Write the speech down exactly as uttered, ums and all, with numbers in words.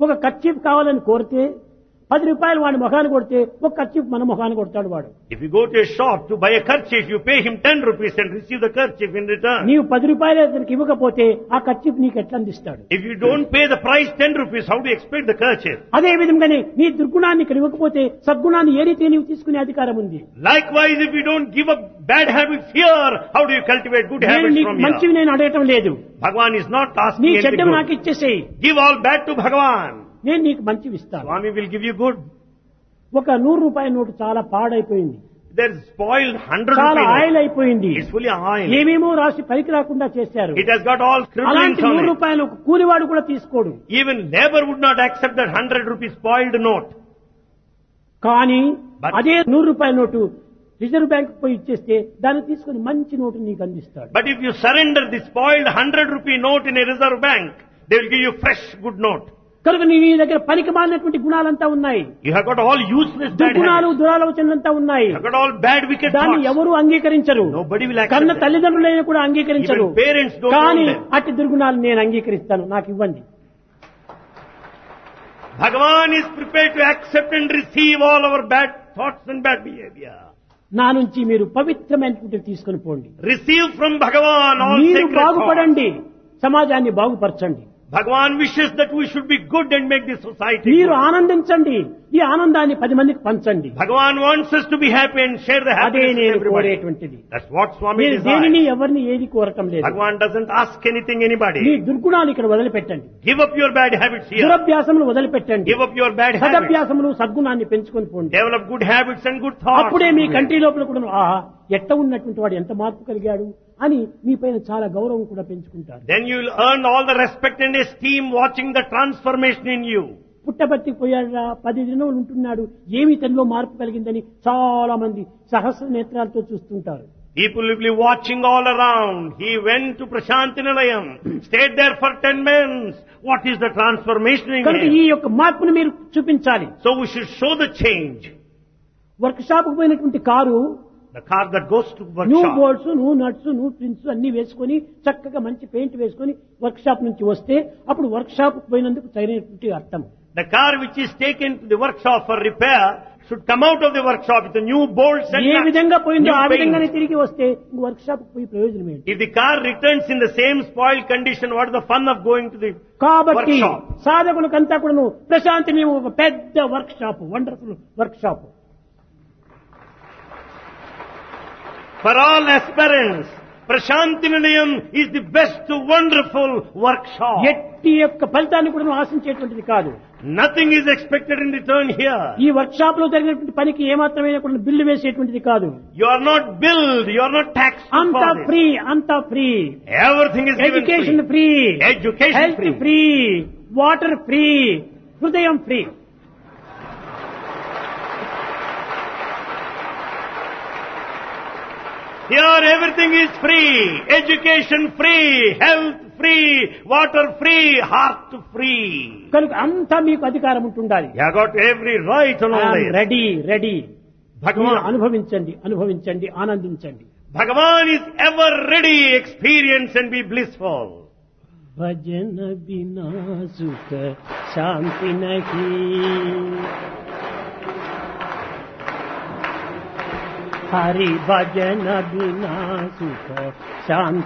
ఒక కర్చీఫ్ కావాలని కోరితే పది రూపాయలు వాడి ముఖాన్ని కొడితే ఒక కర్చీఫ్ మన ముఖాన్ని కొడతాడు వాడు. If you go to a shop to buy a kerchief, you pay him ten rupees and receive the kerchief in return. నీవు పది రూపాయలు అతనికి ఇవ్వకపోతే ఆ కర్చీఫ్ నీకు ఎట్లా అందిస్తాడు? If you don't pay the price ten rupees, how do you expect the kerchief? అదే విధంగానే నీ దుర్గుణాన్ని ఇక్కడ ఇవ్వకపోతే సద్గుణాన్ని ఏ రీతి నీవు తీసుకునే అధికారం ఉంది? Likewise, if you don't give up bad habits here, how do you cultivate good నేను habits నీకు from here? మంచివి నేను అడగటం లేదు. Bhagavan is not asking నీ anything చెడ్డవి నాకు good. ఇచ్చేసేయి, Give all bad to Bhagavan. నేను నీకు మంచివి ఇస్తాను. Swami will give you good. ఒక నూరు రూపాయల నోటు చాలా పాడైపోయింది, There's spoiled hundred చాలా ఆయిల్ rupees. అయిపోయింది, It's fully oil. ఏమేమో రాసి పనికి రాకుండా చేశారు. It has got all scribblings అలాంటి on నూరు it. రూపాయలు ఒక కూలివాడు కూడా తీసుకోడు. Even labor would not accept that hundred rupees spoiled note. కానీ But- అదే నూరు రూపాయల నోటు రిజర్వ్ బ్యాంక్ పోయి ఇచ్చేస్తే దాన్ని తీసుకుని మంచి నోటు నీకు అందిస్తాడు. But if you surrender the spoiled hundred rupee note in a reserve bank, they will give you fresh good note. కనుక నీ దగ్గర పనికి మాలినటువంటి గుణాలంతా ఉన్నాయి, You have got all useless bad దుర్గుణాలు habits. దురాలోచనలంతా ఉన్నాయి. You have got all bad wicked దాన్ని thoughts. ఎవరు అంగీకరించరు. Nobody will accept కన్న that. తల్లిదండ్రులైన కూడా అంగీకరించరు. Even parents don't కానీ want them. అట్టి దుర్గుణాలు నేను అంగీకరిస్తాను, నాకు ఇవ్వండి. Bhagavan is prepared to accept and receive all our bad thoughts and bad behavior. నా నుంచి మీరు పవిత్రమైనటువంటి తీసుకొని పోండి. Receive from Bhagavan all మీరు sacred thoughts. బాగుపడండి, సమాజాన్ని బాగుపరచండి. Bhagavan wishes that we should be good and make the society మీరు good. ఆనందించండి, ఈ ఆనందాన్ని పది మందికి పంచండి. Bhagavan wants us to be happy and share the అదే happiness with నేను everybody. కోరేటువంటిది. That's what Swami మీరు దేనిని desires. ఎవరిని ఏది కోరటం లేదు. Bhagavan doesn't ask anything me anybody. దుర్గుణాలు ఇక్కడ వదిలిపెట్టండి, Give up your bad habits here. దురభ్యాసములు వదిలిపెట్టండి, Give up your bad habits. సదభ్యాసములు సద్గుణాన్ని పెంచుకొని పోండి. Develop good habits and good thoughts. అప్పుడే మీ కంటి లోపల కూడా ఆ ఎట్ట ఉన్నటువంటి వాడు ఎంత మార్పు కలిగాడు అని మీ పైన చాలా గౌరవం కూడా పెంచుకుంటారు. Then you will earn all the respect and esteem watching the transformation in you. పుట్టబర్తికి పోయాడా, పది దినములు ఉంటున్నాడు, ఏమి తనలో మార్పు కలిగిందని చాలా మంది సహస్ర నేత్రాలతో చూస్తుంటారు. People will be watching all around. He went to Prashantinalayam, stayed there for ten months. What is the transformation in కనుక ఈ him? యొక్క మార్పును మీరు చూపించాలి. So we should show the change. Work shop కు పోయినటువంటి car The car that goes to new workshop. Bolts new nuts new prints అన్ని వేసుకొని చక్కగా మంచి పెయింట్ వేసుకొని వర్క్ షాప్ నుంచి వస్తే అప్పుడు వర్క్ షాప్ పోయినందుకు సరైనటువంటి అర్థం. The car which is taken to the workshop for repair should come out of the workshop with the new bolts and A nuts, విధంగా పోయిందో new ఆ విధంగానే paint. తిరిగి వస్తే వర్క్ షాప్ పోయి ప్రయోజనం ఏంటి? If the car returns in the same spoiled condition, what is the fun of going to the కాబట్టి workshop? సాధకులకంతా కూడా ప్రశాంతి మేము ఒక పెద్ద work shop, wonderful work shop. For all aspirants, Prashantinalayam is the best wonderful workshop. ఎట్టి యొక్క ఫలితాన్ని కూడా ఆశించేటువంటిది కాదు. Nothing is expected in return here. ఈ వర్క్ షాప్ లో జరిగినటువంటి పనికి ఏమాత్రమైన కూడా బిల్లు వేసేటువంటిది కాదు. You are not billed, you are not taxed అంతా for this. ఫ్రీ, అంతా free. Everything is given education free. Free, Education health free. Free, water free, హృదయం free. Here everything is free. Education free, health free, water free, heart free. కనుక అంతా మీకు అధికారం ఉంటుండాలి. You have got every right on all this. Ready ready. Bhagavan, అనుభవించండి, అనుభవించండి, ఆనందించండి. Bhagavan is ever ready, experience and be blissful. భజన బినా సుఖ శాంతి నహీ, హరి భజన బినా సుఖ శాంతి